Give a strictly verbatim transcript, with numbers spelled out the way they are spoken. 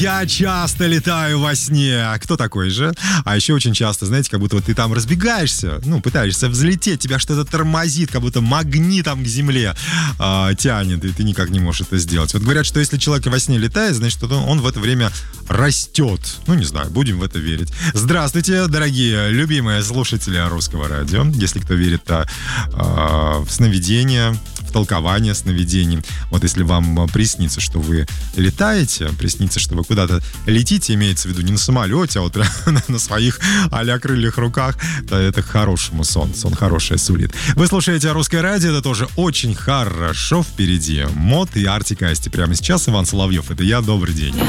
Я часто летаю во сне. Кто такой же? А еще очень часто, знаете, как будто вот ты там разбегаешься, ну, пытаешься взлететь, тебя что-то тормозит, как будто магнитом к земле э, тянет, и ты никак не можешь это сделать. Вот говорят, что если человек во сне летает, значит, он, он в это время растет. Ну, не знаю, будем в это верить. Здравствуйте, дорогие, любимые слушатели Русского радио. Если кто верит а, а, в сновидения, в толкование сновидений. Вот если вам приснится, что вы летаете, приснится, что вы куда-то летите, имеется в виду не на самолете, а вот прямо на своих а-ля крыльях руках, то это к хорошему сон. Сон хорошее сулит. Вы слушаете Русское радио, это тоже очень хорошо. Впереди Мод и Артик Асти. Прямо сейчас Иван Соловьев. Это я. Добрый день.